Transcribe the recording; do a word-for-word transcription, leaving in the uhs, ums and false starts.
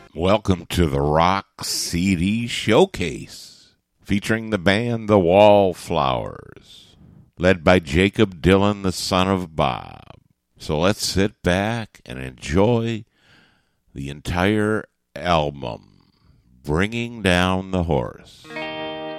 Welcome to the Rock C D Showcase, featuring the band The Wallflowers, led by Jacob Dylan, the son of Bob. So let's sit back and enjoy the entire album, Bringing Down the Horse.